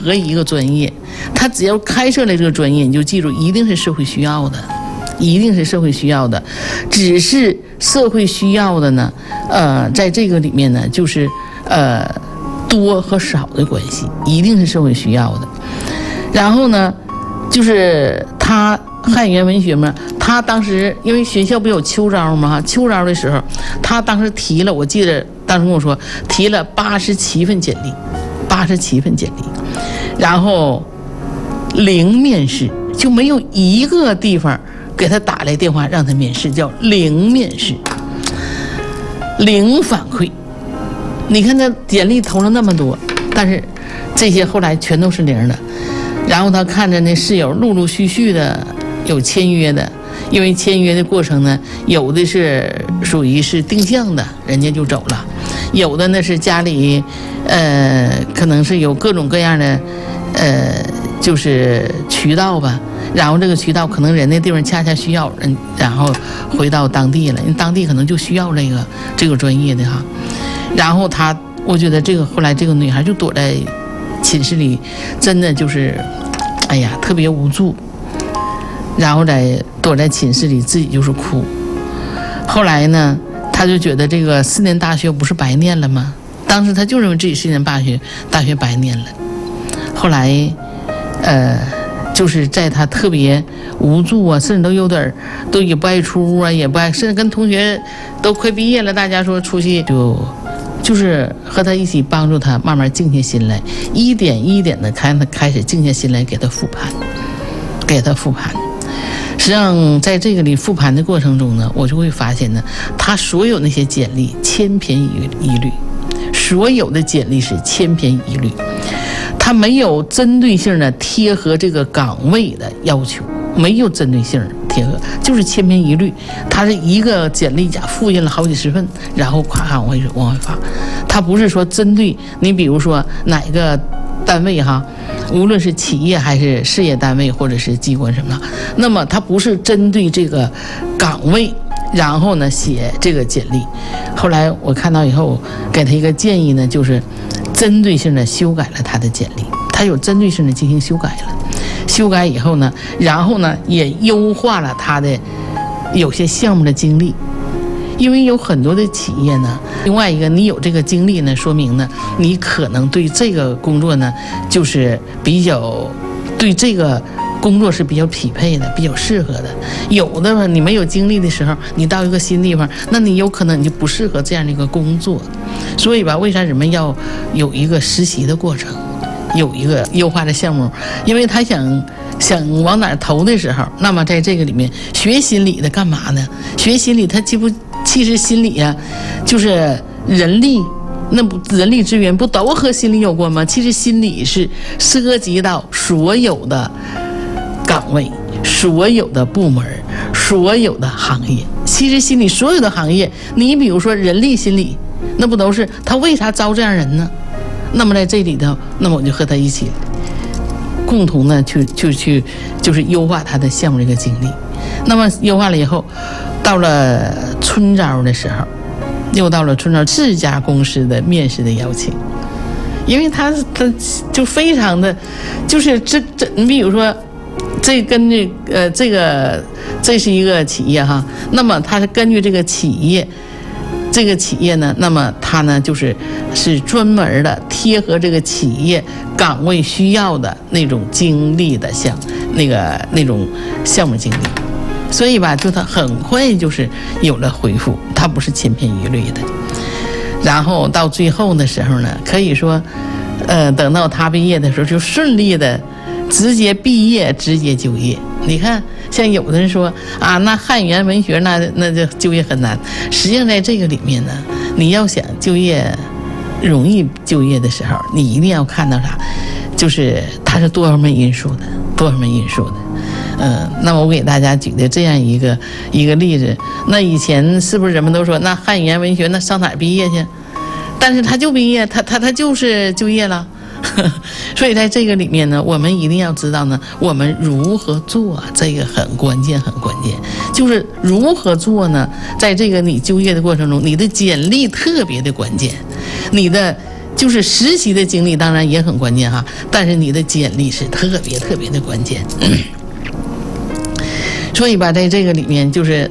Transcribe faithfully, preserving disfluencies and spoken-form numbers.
何一个专业，他只要开设了这个专业，你就记住，一定是社会需要的，一定是社会需要的。只是社会需要的呢，呃，在这个里面呢，就是呃多和少的关系，一定是社会需要的。然后呢，就是他汉语言文学嘛，他当时因为学校不有秋招嘛，秋招的时候，他当时提了，我记得当时跟我说提了八十七份简历，八十七份简历，然后零面试，就没有一个地方给他打来电话让他面试，叫零面试，零反馈。你看他简历投了那么多，但是这些后来全都是零的。然后他看着那室友陆陆续续的有签约的，因为签约的过程呢，有的是属于是定向的，人家就走了；有的呢是家里，呃，可能是有各种各样的，呃，就是渠道吧。然后这个渠道可能人那地方恰恰需要人，然后回到当地了，因为当地可能就需要这个这个专业的哈。然后他，我觉得这个后来这个女孩就躲在寝室里，真的就是，哎呀，特别无助。然后在躲在寝室里自己就是哭。后来呢，他就觉得这个四年大学不是白念了吗？当时他就认为自己四年大学大学白念了。后来，呃，就是在他特别无助啊，甚至都有点都也不爱出屋啊，也不爱，甚至跟同学都快毕业了，大家说出去就。就是和他一起帮助他慢慢静下心来，一点一点的开开始静下心来给他复盘，给他复盘。实际上在这个里复盘的过程中呢，我就会发现呢，他所有那些简历千篇一律，所有的简历是千篇一律，他没有针对性的贴合这个岗位的要求，没有针对性贴合，就是千篇一律。他是一个简历夹复印了好几十份，然后夸夸往外往外发。他不是说针对你，比如说哪个单位哈，无论是企业还是事业单位或者是机关什么的，那么他不是针对这个岗位，然后呢写这个简历。后来我看到以后，给他一个建议呢，就是针对性的修改了他的简历，他有针对性的进行修改了。修改以后呢，然后呢也优化了他的有些项目的经历，因为有很多的企业呢，另外一个你有这个经历呢，说明呢你可能对这个工作呢就是比较对这个工作是比较匹配的，比较适合的。有的你没有经历的时候，你到一个新地方，那你有可能你就不适合这样的一个工作。所以吧，为啥人们要有一个实习的过程，有一个优化的项目？因为他想想往哪投的时候，那么在这个里面学心理的干嘛呢？学心理他既不其实心理啊，就是人力，那不人力资源不都和心理有关吗？其实心理是涉及到所有的岗位、所有的部门、所有的行业。其实心理所有的行业，你比如说人力心理，那不都是他为啥招这样人呢？那么在这里头，那么我就和他一起共同的去去去，就是优化他的项目这个经历。那么优化了以后，到了春招的时候，又到了春招这家公司的面试的邀请，因为他他就非常的，就是这这，你比如说，这根据呃这个这是一个企业哈，那么他是根据这个企业。这个企业呢，那么它呢就是是专门的贴合这个企业岗位需要的那种经历的项那个那种项目经历，所以吧，就他很快就是有了回复，他不是千篇一律的。然后到最后的时候呢，可以说，呃，等到他毕业的时候，就顺利的直接毕业，直接就业。你看。像有的人说啊，那汉语言文学那那就就业很难。实际上在这个里面呢，你要想就业容易就业的时候，你一定要看到啥，就是它是多方面因素的，多方面因素的。嗯，那么我给大家举的这样一个一个例子，那以前是不是人们都说那汉语言文学那上哪儿毕业去？但是他就毕业，他他他就是就业了。所以在这个里面呢，我们一定要知道呢，我们如何做，这个很关键，很关键。就是如何做呢？在这个你就业的过程中，你的简历特别的关键，你的就是实习的经历当然也很关键哈，但是你的简历是特别特别的关键。所以吧，在这个里面就是